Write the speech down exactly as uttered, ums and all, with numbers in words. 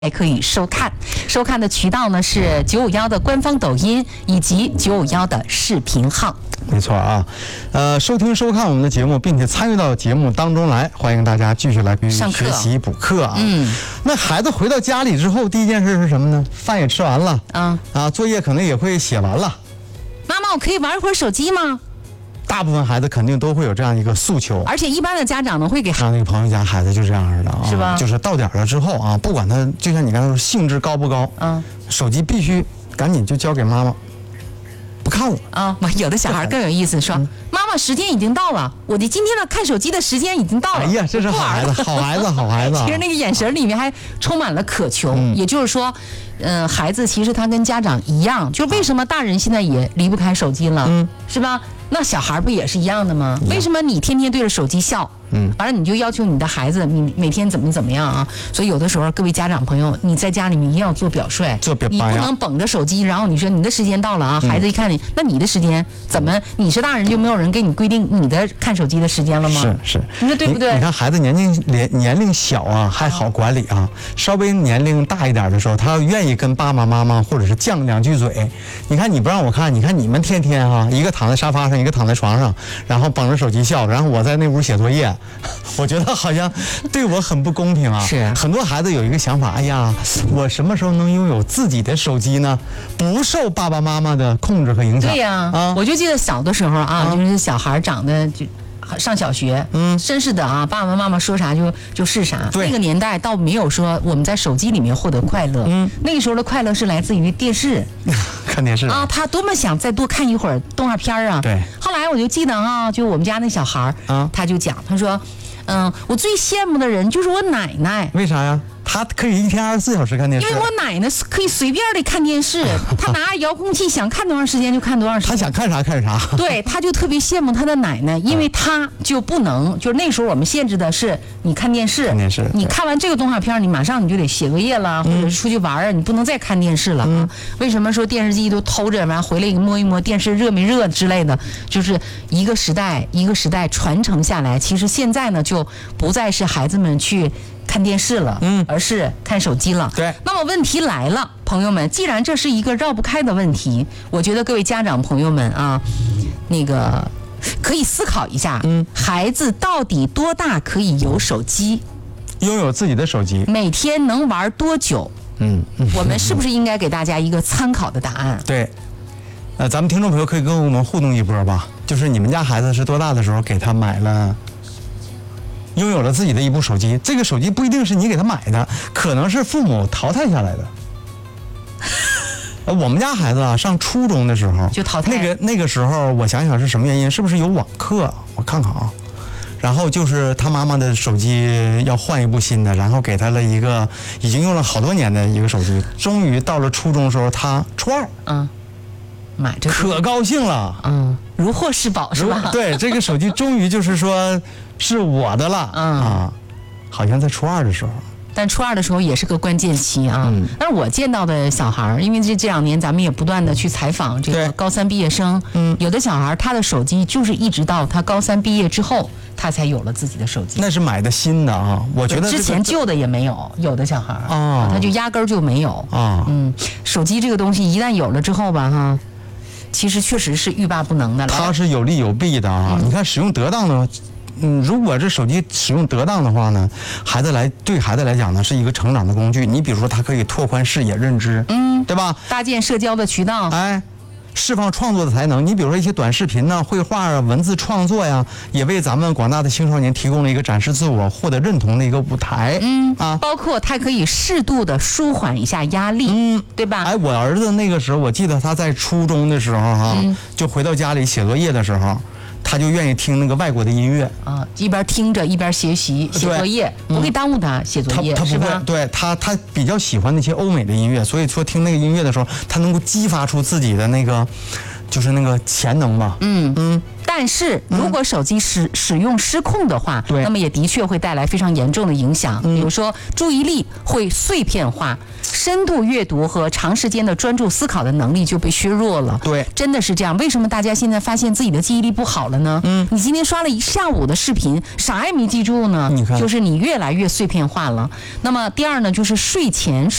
还可以收看，收看的渠道呢是九五幺的官方抖音以及九五幺的视频号。 没错啊，呃，收听收看我们的节目，并且参与到节目当中来，欢迎大家继续来上课学习补课啊。 嗯， 那孩子回到家里之后，第一件事是什么呢？饭也吃完了， 嗯啊，作业可能也会写完了。 妈妈，我可以玩一会儿手机吗？ 大部分孩子肯定都会有这样一个诉求， 而且一般的家长呢会给像那个朋友家孩子就这样似的啊， 是吧？ 就是到点了之后啊，不管他就像你刚才说兴致高不高， 嗯， 手机必须赶紧就交给妈妈，不看了啊。有的小孩更有意思，说、嗯、妈妈时间已经到了，我的今天的看手机的时间已经到了。 哎呀，这是好孩子，好孩子，好孩子。 其实那个眼神里面还充满了渴求，嗯、也就是说。嗯，孩子其实他跟家长一样，就为什么大人现在也离不开手机了，嗯，是吧？那小孩不也是一样的吗？为什么你天天对着手机笑？嗯，完了你就要求你的孩子，你每天怎么怎么样啊？所以有的时候，各位家长朋友，你在家里面一定要做表率， 做表， 你不能绷着手机，然后你说你的时间到了啊，嗯、孩子一看你，那你的时间怎么？你是大人就没有人给你规定你的看手机的时间了吗？ 是是， 你说对不对？ 你, 你看孩子年龄年年龄小啊，还好管理啊，稍微年龄大一点的时候，他要愿意跟爸爸妈妈或者是犟两句嘴。你看你不让我看，你看你们天天哈、啊，一个躺在沙发上，一个躺在床上，然后捧着手机笑，然后我在那屋写作业，我觉得好像对我很不公平啊。 是很多孩子有一个想法，哎呀，我什么时候能拥有自己的手机呢？不受爸爸妈妈的控制和影响。 对呀、啊，啊，我就记得小的时候啊，啊就是小孩长得就。上小学，嗯，真是的啊，爸爸妈妈说啥就就是啥。那个年代倒没有说我们在手机里面获得快乐，嗯，那个时候的快乐是来自于电视， 看电视啊，他多么想再多看一会儿动画片啊。 对。 后来我就记得啊，就我们家那小孩啊，他就讲，他说，嗯，我最羡慕的人就是我奶奶。 为啥呀？他可以一天二十四小时看电视， 因为我奶奶可以随便的看电视，她拿遥控器想看多长时间就看多长时间， 她想看啥看啥。 对，她就特别羡慕她的奶奶，因为她就不能，就是那时候我们限制的是你看电视， 看电视， 你看完这个动画片，你马上你就得写作业了，嗯、或者是出去玩啊，你不能再看电视了啊。嗯、为什么说电视机都偷着，完回来摸一摸电视热没热之类的，就是一个时代一个时代传承下来。其实现在呢，就不再是孩子们去。看电视了，嗯，而是看手机了。 对， 那么问题来了，朋友们，既然这是一个绕不开的问题，我觉得各位家长朋友们啊，那个可以思考一下，嗯，孩子到底多大可以有手机， 拥有自己的手机， 每天能玩多久？嗯，嗯我们是不是应该给大家一个参考的答案？ 对，呃，咱们听众朋友可以跟我们互动一波吧，就是你们家孩子是多大的时候给他买了？拥有了自己的一部手机，这个手机不一定是你给他买的，可能是父母淘汰下来的。我们家孩子啊，上初中的时候就淘汰。 那个那个时候，我想想是什么原因？是不是有网课？我看看啊。然后就是他妈妈的手机要换一部新的，然后给他了一个已经用了好多年的一个手机。终于到了初中的时候，他初二，嗯， 买这可高兴了， 嗯，如获至宝是吧？ 对，这个手机终于就是说。是我的了，嗯啊，好像在初二的时候， 但初二的时候也是个关键期啊。嗯，但是我见到的小孩，因为这这两年咱们也不断的去采访这个高三毕业生，嗯，有的小孩他的手机就是一直到他高三毕业之后，他才有了自己的手机。 那是买的新的啊，我觉得、这个、 之前旧的也没有，有的小孩啊，他就压根儿就没有啊。嗯，手机这个东西一旦有了之后吧，哈。其实确实是欲罢不能的了。 它是有利有弊的啊，嗯、你看使用得当的。嗯，如果这手机使用得当的话呢，孩子来对孩子来讲呢是一个成长的工具。你比如说，它可以拓宽视野、认知，嗯，对吧？ 搭建社交的渠道， 哎，释放创作的才能。你比如说一些短视频呢、绘画啊、文字创作呀，也为咱们广大的青少年提供了一个展示自我、获得认同的一个舞台。嗯啊， 包括它可以适度的舒缓一下压力，嗯，对吧？ 哎，我儿子那个时候，我记得他在初中的时候哈、啊，嗯、就回到家里写作业的时候。他就愿意听那个外国的音乐啊，一边听着一边学习写作业，不会耽误他写作业， 他他不会， 是吧？ 对他他比较喜欢那些欧美的音乐，所以说听那个音乐的时候，他能够激发出自己的那个，就是那个潜能吧。嗯嗯。 但是如果手机使、嗯、使用失控的话，那么也的确会带来非常严重的影响，嗯、比如说注意力会碎片化，深度阅读和长时间的专注思考的能力就被削弱了。 对， 真的是这样。为什么大家现在发现自己的记忆力不好了呢？嗯，你今天刷了一下午的视频，啥也没记住呢？ 你看， 就是你越来越碎片化了。那么第二呢，就是睡前